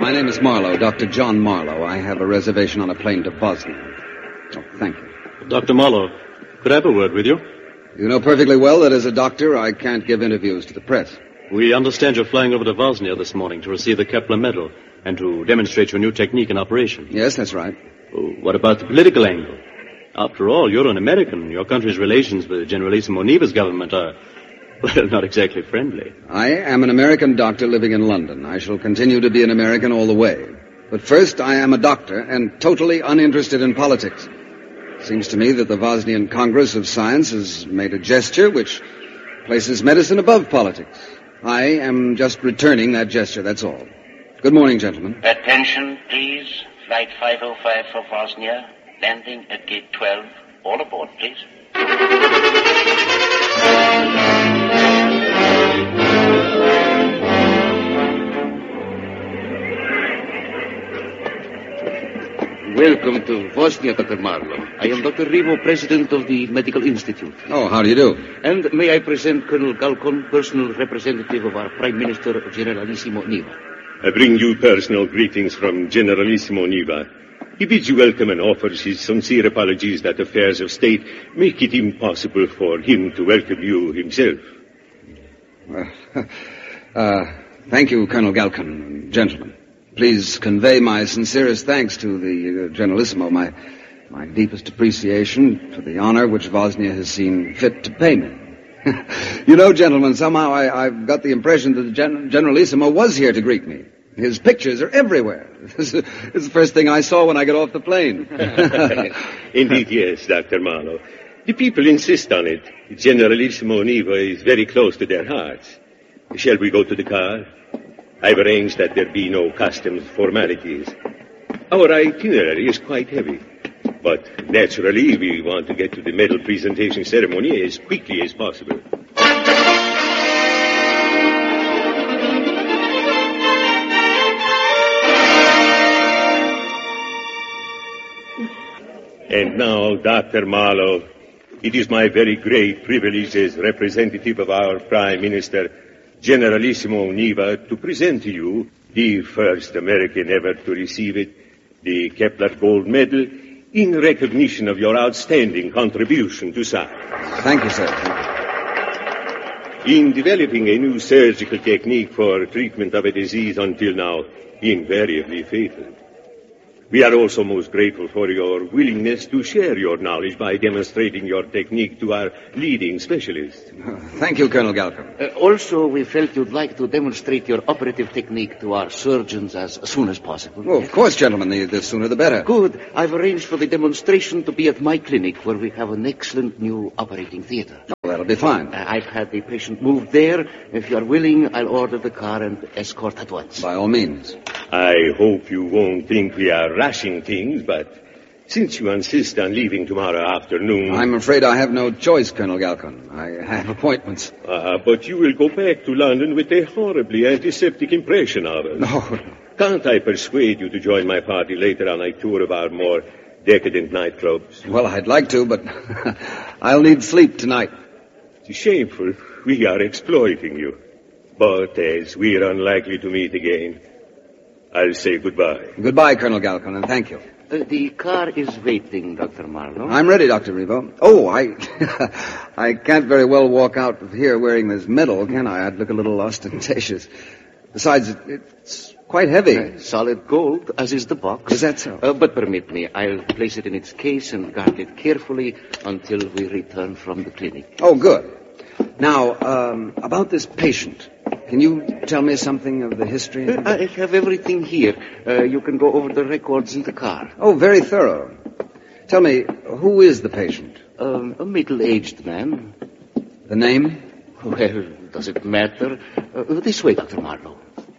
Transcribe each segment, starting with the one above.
My name is Marlowe, Dr. John Marlowe. I have a reservation on a plane to Bosnia. Oh, thank you. Dr. Marlowe, could I have a word with you? You know perfectly well that as a doctor, I can't give interviews to the press. We understand you're flying over to Bosnia this morning to receive the Kepler Medal and to demonstrate your new technique in operation. Yes, that's right. Oh, what about the political angle? After all, you're an American. Your country's relations with Generalissimo Neva's government are, well, not exactly friendly. I am an American doctor living in London. I shall continue to be an American all the way. But first, I am a doctor and totally uninterested in politics. Seems to me that the Bosnian Congress of Science has made a gesture which places medicine above politics. I am just returning that gesture, that's all. Good morning, gentlemen. Attention, please. Flight 505 for Bosnia. Landing at gate 12. All aboard, please. Welcome to Bosnia, Dr. Marlowe. I am Dr. Rivo, president of the Medical Institute. Oh, how do you do? And may I present Colonel Galcon, personal representative of our Prime Minister, Generalissimo Neva. I bring you personal greetings from Generalissimo Neva. He bids you welcome and offers his sincere apologies that affairs of state make it impossible for him to welcome you himself. Thank you, Colonel Galcon, gentlemen. Please convey my sincerest thanks to the Generalissimo, my deepest appreciation for the honor which Bosnia has seen fit to pay me. You know, gentlemen, somehow I've got the impression that the Generalissimo was here to greet me. His pictures are everywhere. It's the first thing I saw when I got off the plane. Indeed, yes, Dr. Marlowe. The people insist on it. Generalissimo Neva is very close to their hearts. Shall we go to the car? I've arranged that there be no customs formalities. Our itinerary is quite heavy. But naturally, we want to get to the medal presentation ceremony as quickly as possible. And now, Dr. Marlowe, it is my very great privilege as representative of our Prime Minister, Generalissimo Neva, to present to you the first American ever to receive it, the Kepler Gold Medal, in recognition of your outstanding contribution to science. Thank you, sir. Thank you. In developing a new surgical technique for treatment of a disease until now invariably fatal. We are also most grateful for your willingness to share your knowledge by demonstrating your technique to our leading specialists. Thank you, Colonel Galcon. Also, we felt you'd like to demonstrate your operative technique to our surgeons as soon as possible. Oh, of course, gentlemen. The sooner the better. Good. I've arranged for the demonstration to be at my clinic, where we have an excellent new operating theater. Oh, that'll be fine. I've had the patient moved there. If you are willing, I'll order the car and escort at once. By all means. I hope you won't think we are rushing things, but since you insist on leaving tomorrow afternoon... I'm afraid I have no choice, Colonel Galcon. I have appointments. But you will go back to London with a horribly antiseptic impression of us. No. Can't I persuade you to join my party later on a tour of our more decadent nightclubs? Well, I'd like to, but I'll need sleep tonight. It's shameful. We are exploiting you. But as we're unlikely to meet again, I'll say goodbye. Goodbye, Colonel Galcon, and thank you. The car is waiting, Dr. Marlowe. I'm ready, Dr. Rivo. Oh, I can't very well walk out of here wearing this medal, can I? I'd look a little ostentatious. Besides, it's quite heavy. Solid gold, as is the box. Is that so? But permit me, I'll place it in its case and guard it carefully until we return from the clinic. Oh, good. Now, about this patient. Can you tell me something of the history? I have everything here. You can go over the records in the car. Oh, very thorough. Tell me, who is the patient? A middle-aged man. The name? Well, does it matter? This way, Dr. Marlowe.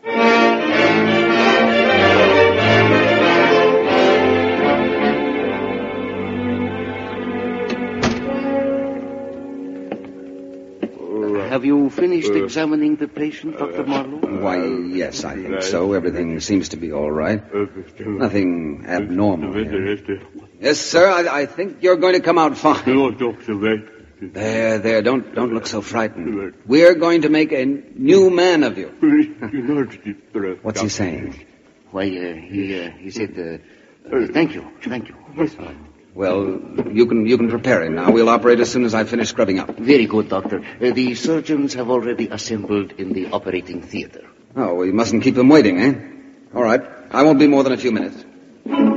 Have you finished examining the patient, Dr. Marlowe? Why, yes, I think so. Everything seems to be all right. Nothing abnormal here. Yes, sir, I think you're going to come out fine. There, don't look so frightened. We're going to make a new man of you. What's he saying? Why, he said, thank you. Yes. Well, you can prepare him now. We'll operate as soon as I finish scrubbing up. Very good, Doctor. The surgeons have already assembled in the operating theater. Oh, we mustn't keep them waiting, eh? All right. I won't be more than a few minutes.